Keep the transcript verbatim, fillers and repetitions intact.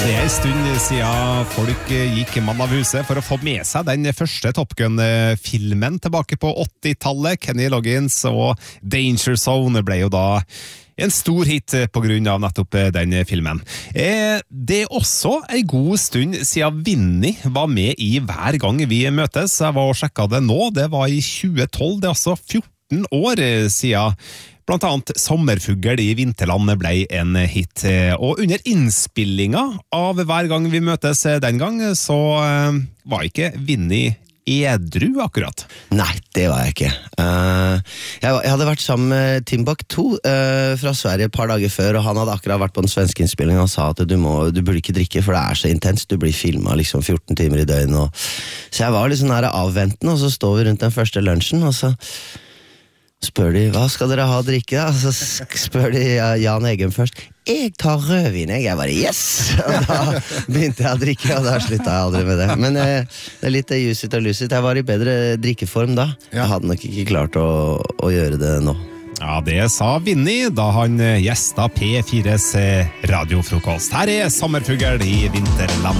Det er en stund siden folk gikk mann av huset for å få med seg den første Top Gun-filmen tilbake på åttitallet. Kenny Loggins og Danger Zone ble jo da en stor hit på grunn av nettopp den filmen. Det er også en god stund siden Vinny var med i Hver gang vi møtes. Jeg var og sjekket det nå, det var i tjue tolv, det er altså fjorten år siden. Blant annet Sommerfugl i Vinterland ble en hit, og under innspillinga av Hver gang vi møtes den gang, så var ikke Vinny edru akkurat. Nei, det var jeg ikke. Uh, jeg, jeg hadde vært sammen med Timbuktu uh, fra Sverige et par dager før, og han hadde akkurat vært på den svenske innspillingen og sa at du, må, du burde ikke drikke, for det er så intenst, du blir filmet liksom fjorten timer i døgn. Og... Så jeg var litt sånn her avventende, og så står vi rundt den første lunsjen, og så spør de, hva skal dere ha å drikke da? Så spør de Jan Eggen først. Jeg tar rødvin, jeg. Jeg bare, yes! Og da begynte jeg å drikke, og da sluttet jeg aldri med det. Men eh, det er litt juicet og lucet. Jeg var i bedre drikkeform da. Jeg hadde nok ikke klart å, å gjøre det nå. Ja, det sa Vinny da han gjesta P fires radiofrokost. Her er Sommerfugl i Vinterland.